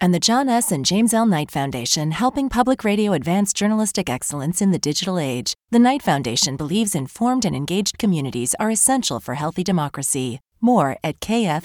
And the John S. and James L. Knight Foundation, helping public radio advance journalistic excellence in the digital age. The Knight Foundation believes informed and engaged communities are essential for healthy democracy. More at kf